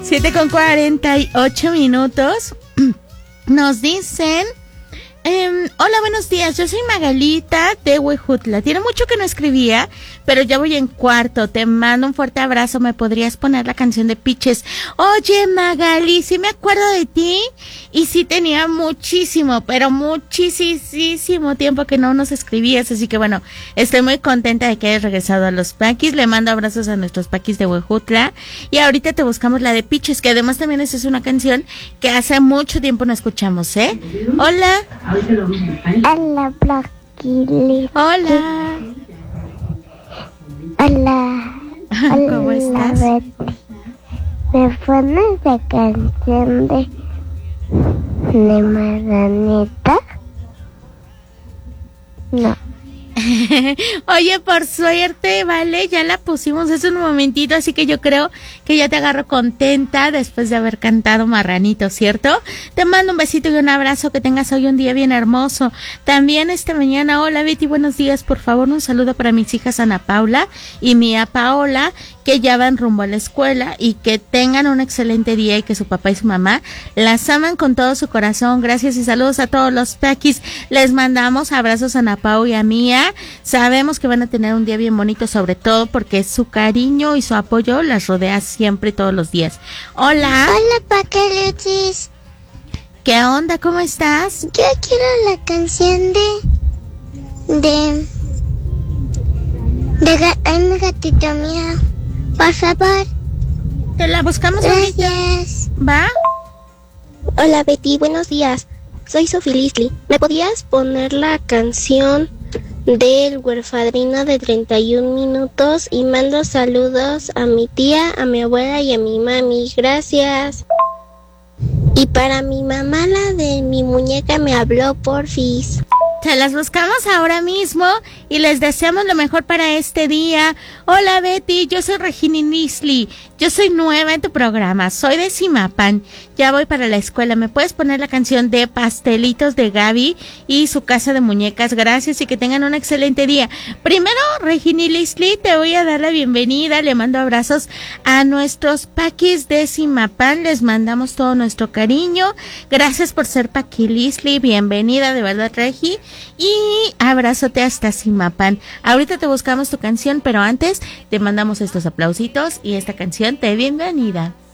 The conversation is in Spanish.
7:48. Nos dicen... hola, buenos días, yo soy Magalita de Huejutla. Tiene mucho que no escribía, pero ya voy en cuarto. Te mando un fuerte abrazo. ¿Me podrías poner la canción de Piches? Oye, Magali, sí me acuerdo de ti. Y sí tenía muchísimo, pero muchísimo tiempo que no nos escribías. Así que bueno, estoy muy contenta de que hayas regresado a los Paquis. Le mando abrazos a nuestros Paquis de Huejutla. Y ahorita te buscamos la de Piches, que además también esa es una canción que hace mucho tiempo no escuchamos, ¿eh? Hola. Hola, Blackili. Hola. Hola. ¿Cómo estás? Betty. ¿Me pones la canción de Maraneta? No. Oye, por suerte, vale, ya la pusimos hace un momentito, así que yo creo que ya te agarro contenta después de haber cantado Marranito, ¿cierto? Te mando un besito y un abrazo, que tengas hoy un día bien hermoso. También esta mañana, hola Betty, buenos días, por favor un saludo para mis hijas Ana Paula y Mía Paola, que ya van rumbo a la escuela, y que tengan un excelente día y que su papá y su mamá las aman con todo su corazón. Gracias y saludos a todos los Paquis. Les mandamos abrazos a Ana Pau y a Mía. Sabemos que van a tener un día bien bonito, sobre todo porque su cariño y su apoyo las rodea siempre y todos los días. Hola. Hola, Paqueluchis. ¿Qué onda? ¿Cómo estás? Yo quiero la canción de un gatito mío. Por favor. Te la buscamos ahorita. Gracias. ¿Va? Hola Betty, buenos días. Soy Sophie Lisli. ¿Me podías poner la canción del huerfadrino de 31 minutos? Y mando saludos a mi tía, a mi abuela y a mi mami. Gracias. Y para mi mamá, la de mi muñeca me habló, porfis. Te las buscamos ahora mismo y les deseamos lo mejor para este día. Hola Betty, yo soy Regina Nisli. Yo soy nueva en tu programa, soy de Zimapán. Ya voy para la escuela. ¿Me puedes poner la canción de Pastelitos de Gaby y su casa de muñecas? Gracias y que tengan un excelente día. Primero, Regina Nisli, te voy a dar la bienvenida. Le mando abrazos a nuestros Paquis de Zimapán. Les mandamos todo nuestro cariño. Gracias por ser Paqui Lisli. Bienvenida, de verdad, Regi. Y abrazote hasta Zimapán. Ahorita te buscamos tu canción, pero antes te mandamos estos aplausitos y esta canción de bienvenida.